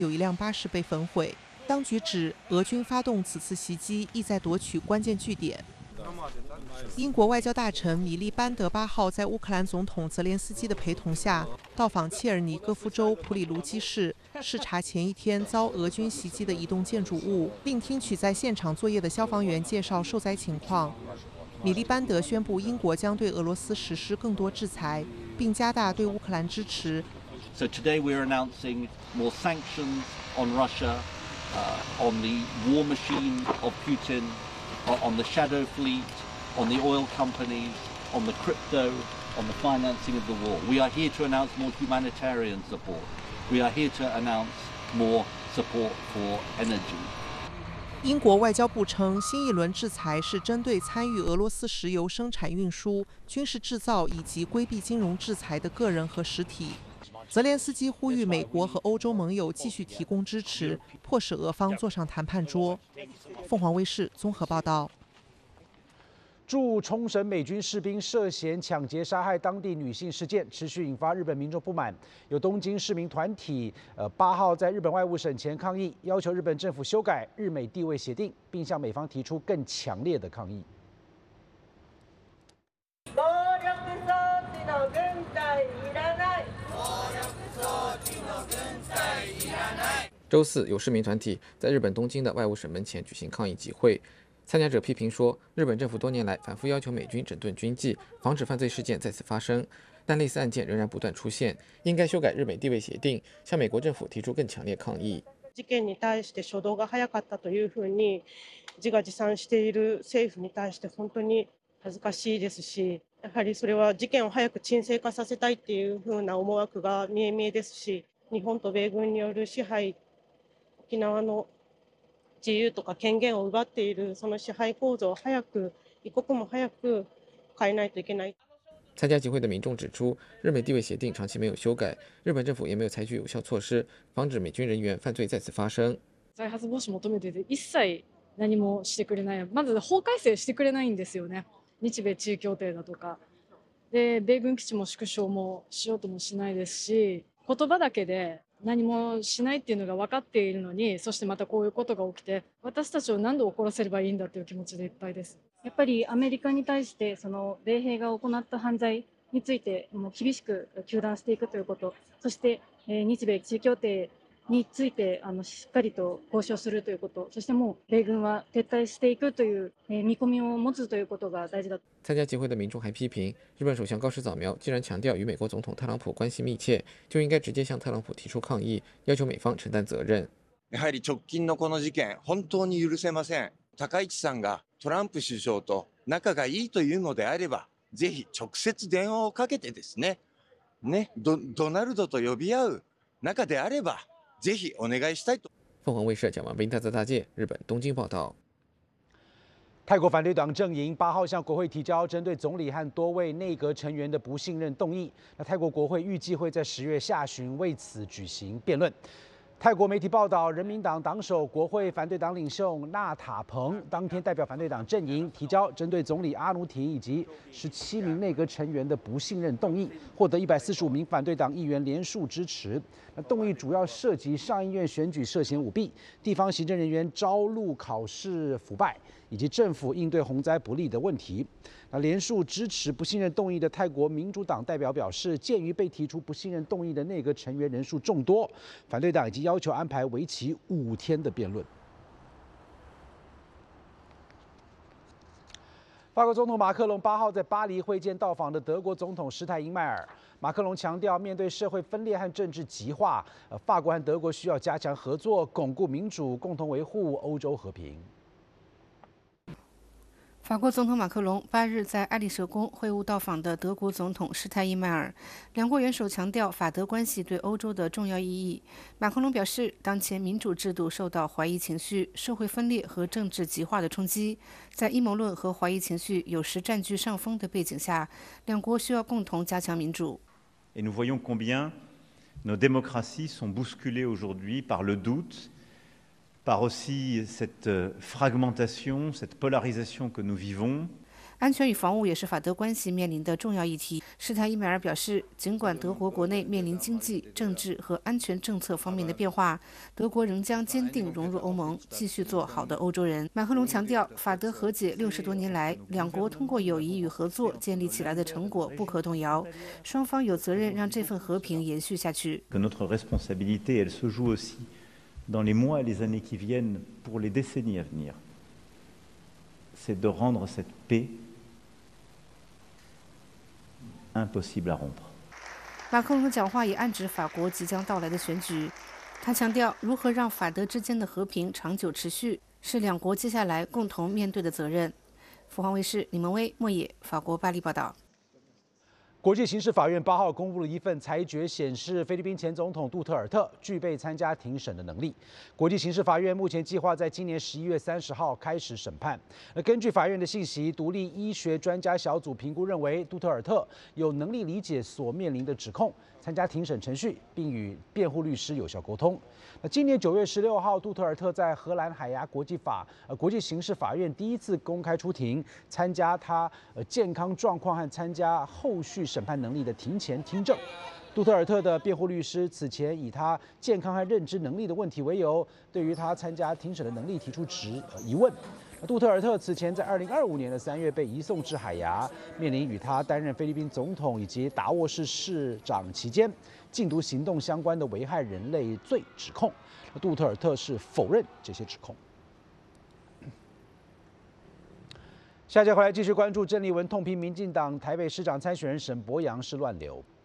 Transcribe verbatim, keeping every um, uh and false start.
有一辆巴士被焚毁。当局指，俄军发动此次袭击意在夺取关键据点。英国外交大臣米利班德八号在乌克兰总统泽连斯基的陪同下，到访切尔尼戈夫州普里卢基市，视察前一天遭俄军袭击的一栋建筑物，并听取在现场作业的消防员介绍受灾情况。米利班德宣布，英国将对俄罗斯实施更多制裁，并加大对乌克兰支持。 So today we are announcing more sanctions on Russia, uh, on the war machine of Putin, on the shadow fleet, on the oil companies, on the crypto, on the financing of the war. We are here to announce more humanitarian support. We are here to announce more support for energy. 英国外交部称，新一轮制裁是针对参与俄罗斯石油生产运输、军事制造以及规避金融制裁的个人和实体。泽连斯基呼吁美国和欧洲盟友继续提供支持，迫使俄方坐上谈判桌。凤凰卫视综合报道。 驻冲绳美军士兵涉嫌抢劫杀害当地女性事件持续引发日本民众不满，有东京市民团体呃八号在日本外务省前抗议，要求日本政府修改日美地位协定，并向美方提出更强烈的抗议。 周四，有市民团体在日本东京的外务省门前举行抗议集会。参加者批评说，日本政府多年来反复要求美军整顿军纪，防止犯罪事件再次发生，但类似案件仍然不断出现，应该修改日美地位协定，向美国政府提出更强烈抗議。 事件に対して初動が早かったというふうに自画自賛している政府に対して本当に恥ずかしいですし、やはりそれは事件を早く沈静化させたいっていうふうな思惑が見え見えですし、日本と米軍による支配、沖縄の自由とか権限を奪っているその支配構造を早く一刻も早く変えないといけない。 参加集会的民众指出，日美地位协定长期没有修改，日本政府也没有采取有效措施，防止美军人员犯罪再次发生。 再発防止求めてて一切何もしてくれない、まず法改正してくれないんですよね。日米地位協定だとかで、米軍基地も縮小もしようともしないですし、言葉だけで何もしないっていうのが分かっているのに、そしてまたこういうことが起きて、私たちを何度怒らせればいいんだという気持ちでいっぱいです。 やっぱりアメリカに対してその米兵が行った犯罪についてもう厳しく糾弾していくということ、そして、えー、日米地位協定についてあのしっかりと交渉するということ、そしてもう米軍は撤退していくという、えー、見込みを持つということが大事だ。 参加集会的民众还批评，日本首相高市早苗既然强调与美国总统特朗普关系密切，就应该直接向特朗普提出抗议，要求美方承担责任。 やはり直近のこの事件、本当に許せません。高市さんがトランプ首相と仲がいいというのであれば、ぜひ直接電話をかけてですね、ね、ドドナルドと呼び合う中であれば。ぜひお願いしたいと。 凤凰卫视蒋万斌、在大界日本东京报道。 泰国反对党阵营八号向国会提交针对总理和多位内阁成员的不信任动议。那泰国国会预计会在十月下旬为此举行辩论。泰国媒体报道，人民党党首、国会反对党领袖纳塔彭当天代表反对党阵营提交针对总理阿努廷以及十七名内阁成员的不信任动议，获得一百四十五名反对党议员联署支持。那动议主要涉及上议院选举涉嫌舞弊、地方行政人员招录考试腐败以及政府应对洪灾不力的问题。那联署支持不信任动议的泰国民主党代表表示，鉴于被提出不信任动议的内阁成员人数众多，反对党已经要求安排为期五天的辩论。法国总统马克龙八号在巴黎会见到访的德国总统施泰因迈尔。马克龙强调，面对社会分裂和政治极化，呃，法国和德国需要加强合作，巩固民主，共同维护欧洲和平。 法国总统马克龙八日在爱丽舍宫会晤到访的德国总统施泰因迈尔，两国元首强调法德关系对欧洲的重要意义。马克龙表示，当前民主制度受到怀疑情绪、社会分裂和政治极化的冲击，在阴谋论和怀疑情绪有时占据上风的背景下，两国需要共同加强民主。 Et nous voyons combien nos démocraties sont bousculées aujourd'hui par le doute.par aussi cette fragmentation, cette polarisation que nous vivons. 安全与防务也是法德关系面临的重要议题。施泰因迈尔表示，尽管德国国内面临经济、政治和安全政策方面的变化，德国仍将坚定融入欧盟，继续做好的欧洲人。马克龙强调，法德和解六十多年来，两国通过友谊与合作建立起来的成果不可动摇，双方有责任让这份和平延续下去。 Notre responsabilité, elle se joue aussi dans les mois et les années qui viennent pour les décennies à venir. C'est de rendre cette paix impossible à rompre. 马克龙的讲话也暗指法国即将到来的选举。他强调，如何让法德之间的和平长久持续，是两国接下来共同面对的责任。凤凰卫视李蒙威、莫野，法国巴黎报道。 国际刑事法院八号公布了一份裁决，显示菲律宾前总统杜特尔特具备参加庭审的能力。国际刑事法院目前计划在今年十一月三十号开始审判。而根据法院的信息，独立医学专家小组评估认为，杜特尔特有能力理解所面临的指控，参加庭审程序，并与辩护律师有效沟通。那今年九月十六号，杜特尔特在荷兰海牙国际法呃国际刑事法院第一次公开出庭，参加他呃健康状况和参加后续审判能力的庭前听证。杜特尔特的辩护律师此前以他健康和认知能力的问题为由，对于他参加庭审的能力提出质疑问。杜特尔特此前在二零二五年的三月被移送至海牙，面临与他担任菲律宾总统以及达沃市市长期间禁毒行动相关的危害人类罪指控。杜特尔特是否认这些指控。下节回来继续关注郑丽文痛批民进党台北市长参选人沈伯洋是乱流。